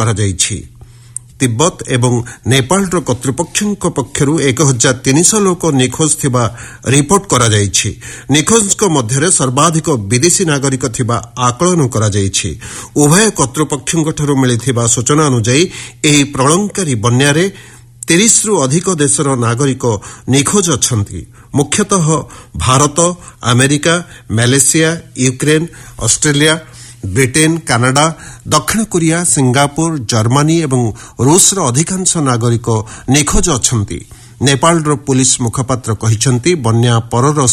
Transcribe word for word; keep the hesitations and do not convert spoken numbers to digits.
କରାଯାଇଛି। तिब्बत एवं नेपालर कर्तृपक्षों पक्षरु एक हजार तीन सौ लोक निखोज थिबा रिपोर्ट करा जायछि। निखोजक मध्यरे सर्वाधिक विदेशी नागरिक थिबा आकलन करा जायछि। उभय कर्तृपक्षों मिलिथिबा सूचना अनुसार एही प्रलंकारी बन्यारे तीस रु अधिक देशर नागरिक निखोज अछंती। मुख्यतः Bharat, America, Malaysia, Ukraine, Australia, Britain, Canada, दक्षिण कोरिया, सिंगापुर, जर्मनी एवं रूसर अधिकांश नागरिक निखोज अछंती। नेपालर पुलिस मुखपात्र कहिसंती बन्या परर